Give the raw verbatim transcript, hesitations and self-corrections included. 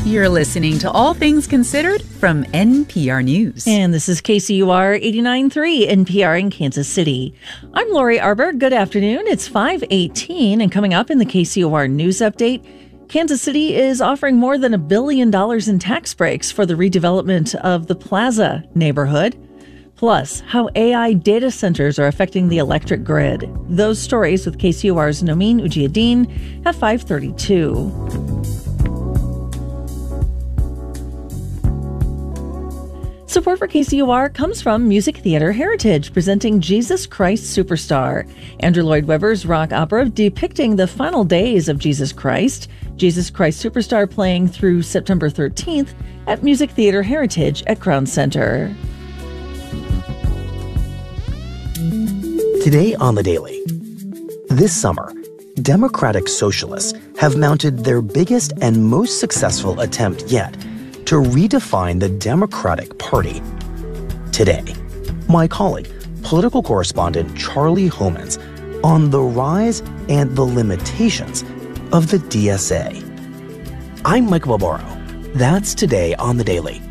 You're listening to All Things Considered from N P R News. And this is K C U R eighty-nine point three N P R in Kansas City. I'm Lori Arbor. Good afternoon. It's five eighteen, and coming up in the K C U R News Update, Kansas City is offering more than a billion dollars in tax breaks for the redevelopment of the Plaza neighborhood. Plus, how A I data centers are affecting the electric grid. Those stories with K C U R's Nomin Ujiyediin at five thirty-two. Support for K C U R comes from Music Theater Heritage, presenting Jesus Christ Superstar, Andrew Lloyd Webber's rock opera depicting the final days of Jesus Christ. Jesus Christ Superstar playing through September thirteenth at Music Theater Heritage at Crown Center. Today on The Daily. This summer, Democratic Socialists have mounted their biggest and most successful attempt yet to redefine the Democratic Party. Today, my colleague, political correspondent Charlie Homans, on the rise and the limitations of the D S A. I'm Michael Barbaro. That's today on The Daily.